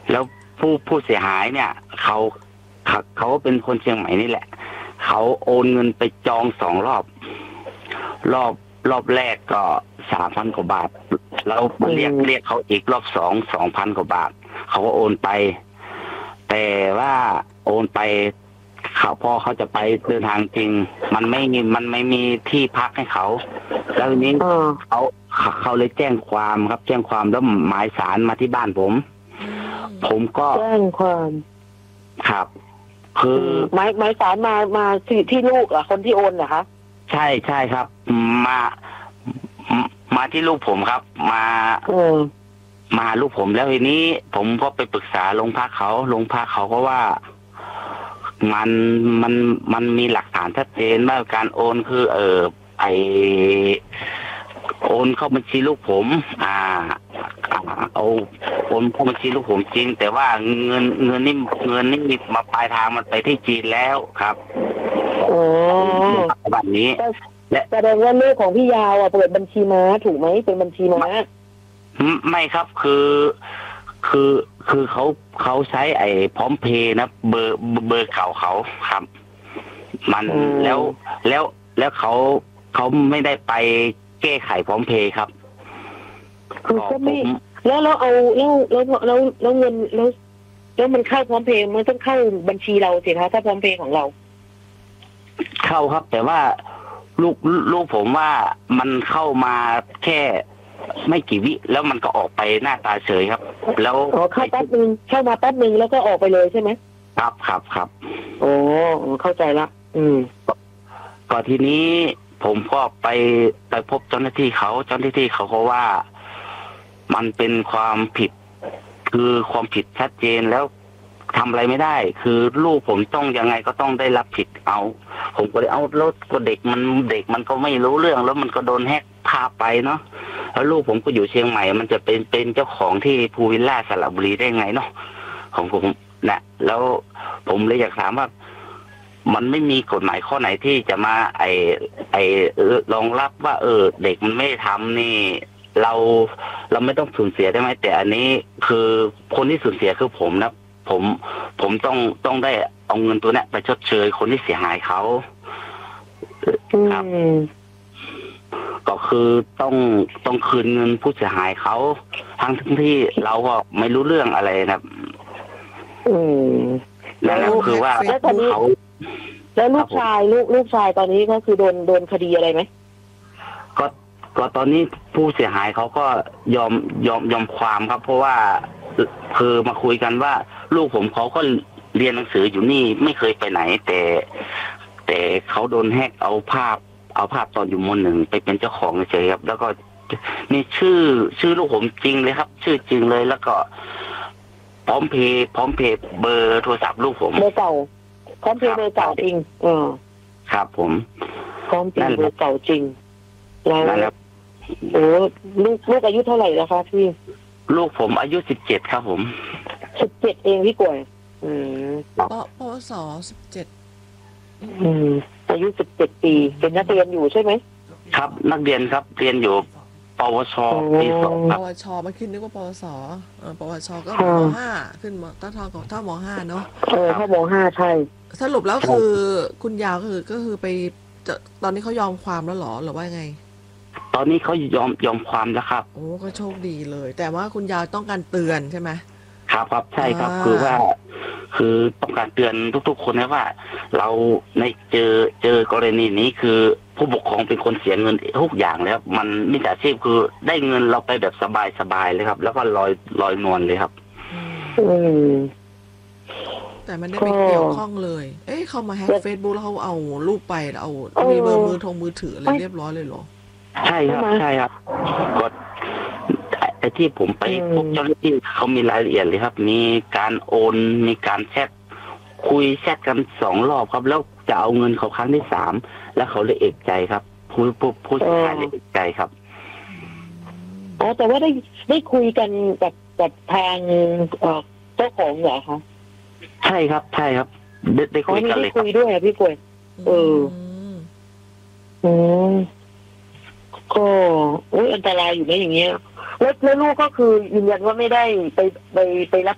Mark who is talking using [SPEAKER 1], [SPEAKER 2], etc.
[SPEAKER 1] แล้วผู้เสียหายเนี่ยเขาเป็นคนเชียงใหม่นี่แหละเขาโอนเงินไปจอง2 รอบแรกก็3,000 กว่าบาทแล้วเรียกเขาอีกรอบ2,000 กว่าบาทเขาก็โอนไปแต่ว่าโอนไปพอเขาจะไปเดินทางจริงมันไม่มีที่พักให้เขาแล้วทีนี้เขาเลยแจ้งความครับแจ้งความแล้วหมายสารมาที่บ้านผมก็
[SPEAKER 2] แจ้งความ
[SPEAKER 1] ครับคือ
[SPEAKER 2] หมายสารมาที่ลูกเหรอคนที่โอนเหรอคะ
[SPEAKER 1] ใช่ครับมาที่ลูกผมครับมาลูกผมแล้วทีนี้ผมก็ไปปรึกษาโรงพักเขาก็ว่ามันมีหลักฐานชัดเจนว่าการโอนคือโอนเข้าบัญชีลูกผมเอาโอนเข้าบัญชีลูกผมจริงแต่ว่าเงินนี่มาปลายทางมันไปที่จีนแล้วครับ
[SPEAKER 2] โอ้
[SPEAKER 1] แบบนี้
[SPEAKER 2] และแสดงว่าลูกของพี่ยาวเปิดบัญชีม้าถูกไหมเป็นบัญชีม้า
[SPEAKER 1] ไม่ครับคือเขาใช้พร้อมเพย์นะเบอร์เก่าเขาครับมันแล้วเขาไม่ได้ไปแก้ไขพร้อมเพย์ครับ
[SPEAKER 2] ก็ไม่แล้วเราเอาแล้วเงินแล้วมันเข้าพร้อมเพย์มันต้องเข้าบัญชีเราสิคะถ้าพร้อมเพย์ของเรา
[SPEAKER 1] เข้าครับแต่ว่าลูกผมว่ามันเข้ามาแค่ไม่กี่วิแล้วมันก็ออกไปหน้าตาเฉยครับแล้ว
[SPEAKER 2] เข้าแป๊บนึงเข้ามาแป๊บนึงแล้วก็ออกไปเลยใช่ไหม
[SPEAKER 1] ครับ
[SPEAKER 2] โอ้เข้าใจละ
[SPEAKER 1] ก็ทีนี้ผมก็ไปพบเจ้าหน้าที่เขาก็ว่ามันเป็นความผิดคือความผิดชัดเจนแล้วทำอะไรไม่ได้คือลูกผมต้องยังไงก็ต้องได้รับผิดเอาผมก็เลยเอาแล้วก็เด็กมันก็ไม่รู้เรื่องแล้วมันก็โดนแฮกพาไปเนาะแล้วลูกผมก็อยู่เชียงใหม่มันจะเป็นเจ้าของที่ภูวิลล่าสระบุรีได้ไงเนาะของผมนะแล้วผมเลยอยากถามว่ามันไม่มีกฎหมายข้อไหนที่จะมารองรับว่าเด็กมันไม่ทำนี่เราไม่ต้องสูญเสียได้ไหมแต่อันนี้คือคนที่สูญเสียคือผมนะผมต้องได้เอาเงินตัวนี้ไปชดเชยคนที่เสียหายเขาครับก็คือต้องคืนเงินผู้เสียหายเขาทั้งที่เราก็ไม่รู้เรื่องอะไรนะนั่นคือว่าเขา
[SPEAKER 2] แล้วลูกชายตอนนี้ก็คือโดนคดีอะไรไหม
[SPEAKER 1] ก็ตอนนี้ผู้เสียหายเขาก็ยอมความครับเพราะว่าคือมาคุยกันว่าลูกผมเขาก็เรียนหนังสืออยู่นี่ไม่เคยไปไหนแต่เขาโดนแฮกเอาภาพตอนอยู่ม.1ไปเป็นเจ้าของเฉยครับแล้วก็นี่ชื่อลูกผมจริงเลยครับชื่อจริงเลยแล้วก็พร้อมเพย์เบอร์โทรศัพท์ลูกผม
[SPEAKER 2] เบอร์เก่าพร้อมเพย์เบอร์เก่าจริง
[SPEAKER 1] ครับผม
[SPEAKER 2] พร้อมเพย์เบอร์เก่าจริงแล้วโอ้ลูกอายุเท่าไหร่แล้วคะพี่
[SPEAKER 1] ลูกผมอายุ17ครับผม
[SPEAKER 2] 17เองพี่กวย
[SPEAKER 3] ปวส17
[SPEAKER 2] อายุ17ปีเป็นนักเรียนอยู่ใช่ไหม
[SPEAKER 1] ครับนักเรียนครับเรียนอยู่ปวชปี2
[SPEAKER 3] ปวชมันขึ้นนึกว่าปวสปวชก็ม.5ขึ้นมาถ้าม.5เนาะ
[SPEAKER 2] ถ้าม.5ใช่
[SPEAKER 3] สรุปแล้วคือคุณยาวก็คือไปตอนนี้เขายอมความแล้วหรอหรือว่าไง
[SPEAKER 1] ตอนนี้เขายอมความแล้วครับ
[SPEAKER 3] โอ้ก็โชคดีเลยแต่ว่าคุณยาวต้องการเตือนใช่ไหม
[SPEAKER 1] ครับใช่ครับคือต้องการเตือนทุกๆคนนะว่าเราในเจอกรณีนี้คือผู้ปกครองเป็นคนเสียเงินทุกอย่างแล้วมันมิจฉาชีพคือได้เงินเราไปแบบสบายเลยครับแล้วก็ลอยนวลเลยครับ
[SPEAKER 3] แต่มันได้ไม่เกี่ยวข้องเลยเขามาแฮ็ก Facebook แล้วเขาเอารูปไปเอามีเบอร์มือถืออะไรเรียบร้อยเลยเหรอ
[SPEAKER 1] ใช่ครับกดไอ้ที่ผมไปพบเจ้าหน้าที่เขามีรายละเอียดเลยครับมีการโอนมีการแชทคุยแชทกัน2 รอบครับแล้วจะเอาเงินเขาครั้งที่3แล้วเขาเลยเอกใจครับผู้เสียหายเลยเอกใจครับ
[SPEAKER 2] แต่ว่าได้คุยกันกับทางเจ้าของเหรอคะ
[SPEAKER 1] ใช่ครับได้คุยกันเลย
[SPEAKER 2] คุยด้วยพี่กวยก็อันตรายอยู่นะอย่างเงี้ยแล้วลูกก็คือยืนยันว่าไม่ได้ไปรับ